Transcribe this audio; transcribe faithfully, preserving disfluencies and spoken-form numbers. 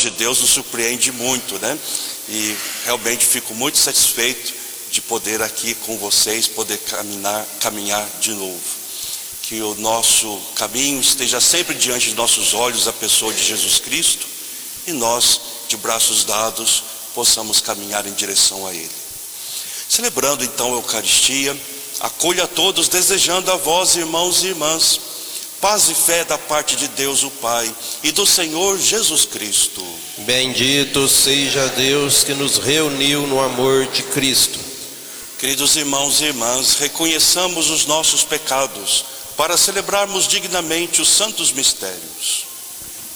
de Deus nos surpreende muito, né? E realmente fico muito satisfeito de poder aqui com vocês, poder caminhar, caminhar de novo. Que o nosso caminho esteja sempre diante de nossos olhos, a pessoa de Jesus Cristo, e nós, de braços dados, possamos caminhar em direção a Ele. Celebrando então a Eucaristia, acolho a todos, desejando a vós, irmãos e irmãs, paz e fé da parte de Deus o Pai e do Senhor Jesus Cristo. Bendito seja Deus que nos reuniu no amor de Cristo. Queridos irmãos e irmãs, reconheçamos os nossos pecados para celebrarmos dignamente os santos mistérios.